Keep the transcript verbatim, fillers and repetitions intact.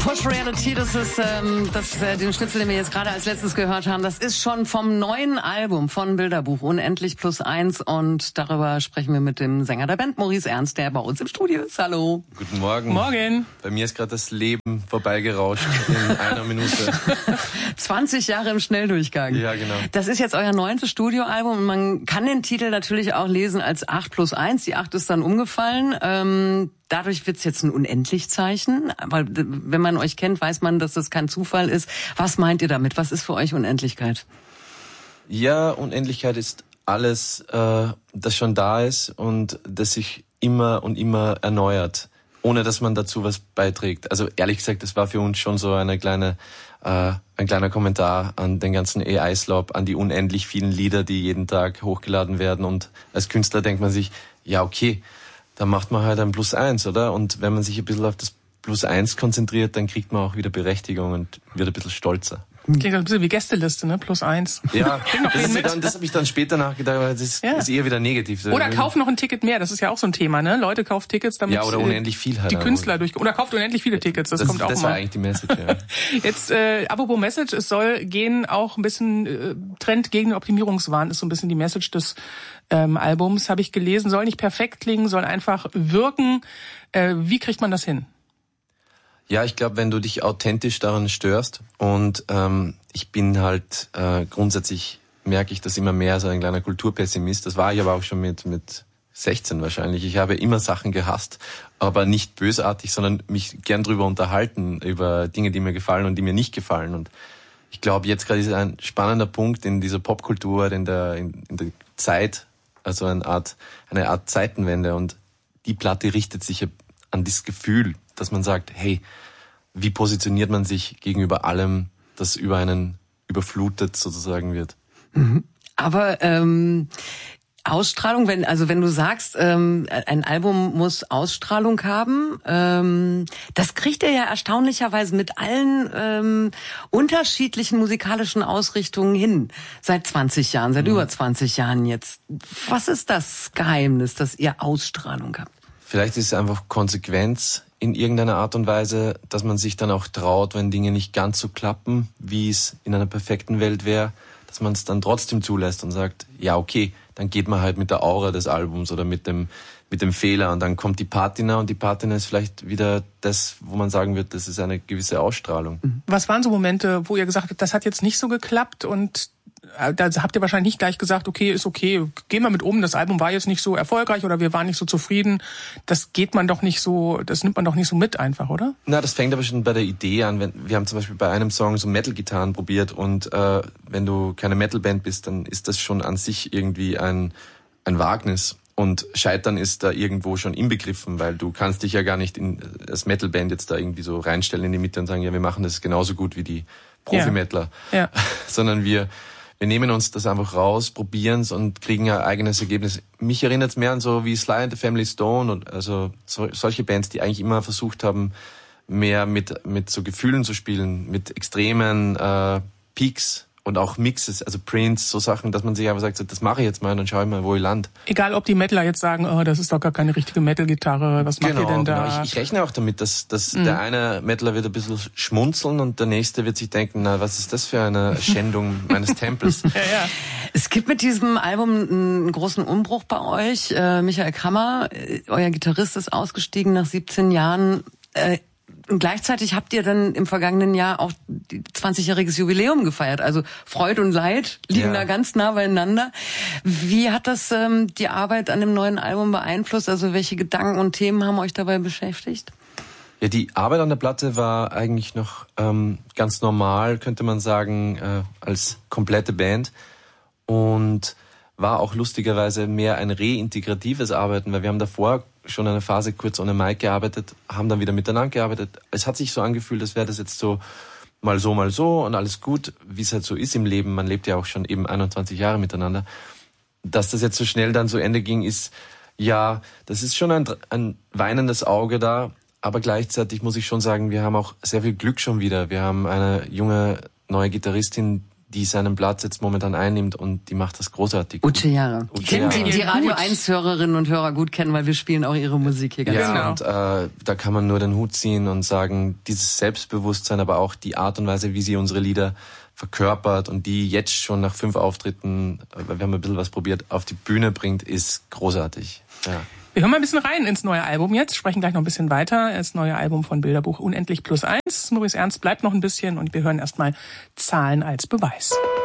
Push Reality, das ist ähm, das, äh, den Schnitzel, den wir jetzt gerade als letztes gehört haben, das ist schon vom neuen Album von Bilderbuch, Unendlich plus eins. Und darüber sprechen wir mit dem Sänger der Band, Maurice Ernst, der bei uns im Studio ist. Hallo. Guten Morgen. Morgen. Bei mir ist gerade das Leben vorbeigerauscht in einer Minute. zwanzig Jahre im Schnelldurchgang. Ja, genau. Das ist jetzt euer neuntes Studioalbum und man kann den Titel natürlich auch lesen als acht plus eins. Die acht ist dann umgefallen. Ähm, Dadurch wird's jetzt ein Unendlichzeichen, aber wenn man euch kennt, weiß man, dass das kein Zufall ist. Was meint ihr damit? Was ist für euch Unendlichkeit? Ja, Unendlichkeit ist alles, äh, das schon da ist und das sich immer und immer erneuert, ohne dass man dazu was beiträgt. Also ehrlich gesagt, das war für uns schon so eine kleine, äh, ein kleiner Kommentar an den ganzen A I-Slop, an die unendlich vielen Lieder, die jeden Tag hochgeladen werden. Und als Künstler denkt man sich, ja okay, dann macht man halt ein Plus eins, oder? Und wenn man sich ein bisschen auf das Plus eins konzentriert, dann kriegt man auch wieder Berechtigung und wird ein bisschen stolzer. Klingt ein bisschen wie Gästeliste, ne? Plus eins. Ja, das, ist dann, das habe ich dann später nachgedacht, aber das ist, ja. ist eher wieder negativ. Oder kauf noch ein Ticket mehr, das ist ja auch so ein Thema, ne? Leute, kauft Tickets, damit ja, oder unendlich viel halt die Künstler durch... Oder kauft unendlich viele Tickets, das, das kommt auch das mal. Das war eigentlich die Message, ja. Jetzt, äh, apropos Message, es soll gehen auch ein bisschen äh, Trend gegen den Optimierungswahn, ist so ein bisschen die Message des ähm, Albums, habe ich gelesen. Soll nicht perfekt klingen, soll einfach wirken. Äh, wie kriegt man das hin? Ja, ich glaube, wenn du dich authentisch daran störst und ähm, ich bin halt äh, grundsätzlich, merke ich das immer mehr, so ein kleiner Kulturpessimist. Das war ich aber auch schon mit mit sechzehn wahrscheinlich. Ich habe immer Sachen gehasst, aber nicht bösartig, sondern mich gern drüber unterhalten, über Dinge, die mir gefallen und die mir nicht gefallen. Und ich glaube, jetzt gerade ist ein spannender Punkt in dieser Popkultur, in der in, in der Zeit, also eine Art eine Art Zeitenwende. Und die Platte richtet sich an dieses Gefühl, dass man sagt, hey, wie positioniert man sich gegenüber allem, das über einen überflutet sozusagen wird? Aber ähm, Ausstrahlung, wenn also wenn du sagst, ähm, ein Album muss Ausstrahlung haben, ähm, das kriegt er ja erstaunlicherweise mit allen ähm, unterschiedlichen musikalischen Ausrichtungen hin. Seit zwanzig Jahren, seit mhm. über zwanzig Jahren jetzt. Was ist das Geheimnis, dass ihr Ausstrahlung habt? Vielleicht ist es einfach Konsequenz in irgendeiner Art und Weise, dass man sich dann auch traut, wenn Dinge nicht ganz so klappen, wie es in einer perfekten Welt wäre, dass man es dann trotzdem zulässt und sagt, ja okay, dann geht man halt mit der Aura des Albums oder mit dem mit dem Fehler und dann kommt die Patina und die Patina ist vielleicht wieder das, wo man sagen wird, das ist eine gewisse Ausstrahlung. Was waren so Momente, wo ihr gesagt habt, das hat jetzt nicht so geklappt und da habt ihr wahrscheinlich nicht gleich gesagt, okay, ist okay, gehen wir mit um, das Album war jetzt nicht so erfolgreich oder wir waren nicht so zufrieden. Das geht man doch nicht so, das nimmt man doch nicht so mit einfach, oder? Na, das fängt aber schon bei der Idee an. Wir haben zum Beispiel bei einem Song so Metal-Gitarren probiert und äh, wenn du keine Metal-Band bist, dann ist das schon an sich irgendwie ein, ein Wagnis. Und Scheitern ist da irgendwo schon inbegriffen, weil du kannst dich ja gar nicht in als Metal-Band jetzt da irgendwie so reinstellen in die Mitte und sagen, ja, wir machen das genauso gut wie die Profi-Mettler. Ja. Ja. Sondern wir Wir nehmen uns das einfach raus, probieren es und kriegen ein eigenes Ergebnis. Mich erinnert es mehr an so wie Sly and the Family Stone und also so, solche Bands, die eigentlich immer versucht haben, mehr mit mit so Gefühlen zu spielen, mit extremen äh, Peaks und auch Mixes, also Prints, so Sachen, dass man sich einfach sagt, so, das mache ich jetzt mal und dann schaue ich mal, wo ich land. Egal, ob die Metaler jetzt sagen, oh, das ist doch gar keine richtige Metal-Gitarre, was macht genau, ihr denn da? Genau, ich, ich rechne auch damit, dass, dass mhm. der eine Metaler wird ein bisschen schmunzeln und der nächste wird sich denken, na, was ist das für eine Schändung meines Tempels? Ja, ja. Es gibt mit diesem Album einen großen Umbruch bei euch. Äh, Michael Krammer, euer Gitarrist, ist ausgestiegen nach siebzehn Jahren. Äh, Und gleichzeitig habt ihr dann im vergangenen Jahr auch zwanzigjähriges Jubiläum gefeiert. Also Freud und Leid liegen ja da ganz nah beieinander. Wie hat das ähm, die Arbeit an dem neuen Album beeinflusst? Also welche Gedanken und Themen haben euch dabei beschäftigt? Ja, die Arbeit an der Platte war eigentlich noch ähm, ganz normal, könnte man sagen, äh, als komplette Band. Und war auch lustigerweise mehr ein reintegratives Arbeiten, weil wir haben davor schon eine Phase kurz ohne Mike gearbeitet, haben dann wieder miteinander gearbeitet. Es hat sich so angefühlt, als wäre das jetzt so mal so, mal so und alles gut, wie es halt so ist im Leben. Man lebt ja auch schon eben einundzwanzig Jahre miteinander. Dass das jetzt so schnell dann zu Ende ging, ist, ja, das ist schon ein, ein weinendes Auge da, aber gleichzeitig muss ich schon sagen, wir haben auch sehr viel Glück schon wieder. Wir haben eine junge, neue Gitarristin, die seinen Platz jetzt momentan einnimmt und die macht das großartig. Uche Jahre. Uche Kennen Jahre. die, die Radio eins Hörerinnen und Hörer gut kennen, weil wir spielen auch ihre Musik hier ganz Ja, genau. und äh, da kann man nur den Hut ziehen und sagen, dieses Selbstbewusstsein, aber auch die Art und Weise, wie sie unsere Lieder verkörpert und die jetzt schon nach fünf Auftritten, wir haben ein bisschen was probiert, auf die Bühne bringt, ist großartig. Ja. Wir hören mal ein bisschen rein ins neue Album jetzt, sprechen gleich noch ein bisschen weiter. Das neue Album von Bilderbuch Unendlich plus eins. Maurice Ernst bleibt noch ein bisschen und wir hören erstmal Zahlen als Beweis.